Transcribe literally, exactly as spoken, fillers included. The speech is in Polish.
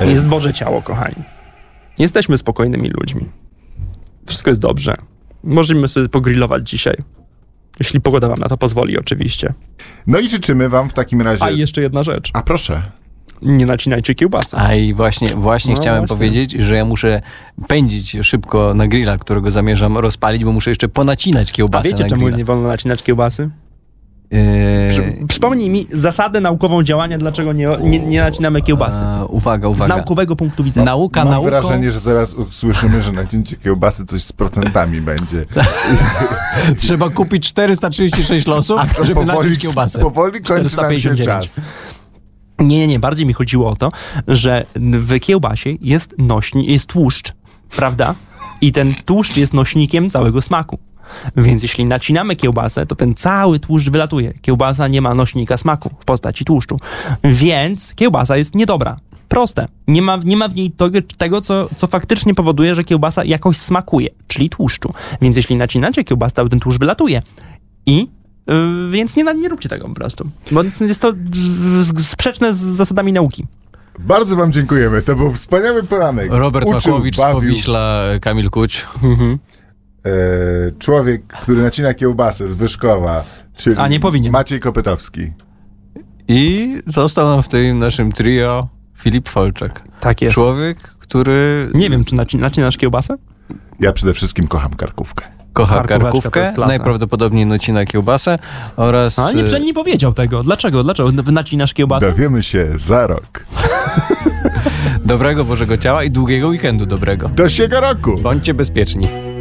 Jest Boże ciało, kochani. Jesteśmy spokojnymi ludźmi. Wszystko jest dobrze. Możemy sobie pogrillować dzisiaj. Jeśli pogoda wam na to pozwoli, oczywiście. No i życzymy wam w takim razie... A i jeszcze jedna rzecz. A proszę. Nie nacinajcie kiełbasy. A i właśnie, właśnie No chciałem właśnie. powiedzieć, że ja muszę pędzić szybko na grilla, którego zamierzam rozpalić, bo muszę jeszcze ponacinać A kiełbasę wiecie, na czemu grilla. nie wolno nacinać kiełbasy? Eee, Przy, przypomnij mi zasadę naukową działania, dlaczego nie, nie, nie nacinamy kiełbasy. a, uwaga, Z uwaga. naukowego punktu widzenia. Nauka Mam nauką. wrażenie, że zaraz usłyszymy, że nacięcie kiełbasy coś z procentami będzie. Trzeba kupić czterysta trzydzieści sześć losów, żeby naciąć kiełbasę. Powoli kończy nam się czterysta pięćdziesiąt dziewięć. czas. Nie, nie, nie. Bardziej mi chodziło o to, że w kiełbasie jest nośnik, jest tłuszcz, prawda? I ten tłuszcz jest nośnikiem całego smaku. Więc jeśli nacinamy kiełbasę, to ten cały tłuszcz wylatuje. Kiełbasa nie ma nośnika smaku w postaci tłuszczu. Więc kiełbasa jest niedobra. Proste. Nie ma, nie ma w niej tego, tego co, co faktycznie powoduje, że kiełbasa jakoś smakuje, czyli tłuszczu. Więc jeśli nacinacie kiełbasę, to ten tłuszcz wylatuje. I Yy, więc nie, nie róbcie tego po prostu. Bo jest to z- sprzeczne z zasadami nauki. Bardzo wam dziękujemy. To był wspaniały poranek. Robert Uczył, Makłowicz z bawił. Powiśla, Kamil Kuć. E, człowiek, który nacina kiełbasę z Wyszkowa, czyli A nie powinien. Maciej Kopytowski. I został nam w tym naszym trio Filip Folczak. Tak jest. Człowiek, który Nie wiem, czy naci- nacinasz kiełbasę? Ja przede wszystkim kocham karkówkę. kocha Karkóweczka to karkówkę, jest klasa. najprawdopodobniej nacina kiełbasę oraz... A nie, nie powiedział tego. Dlaczego? Dlaczego nacinasz kiełbasę? Dowiemy się za rok. Dobrego Bożego Ciała i długiego weekendu dobrego. Do siego roku! Bądźcie bezpieczni.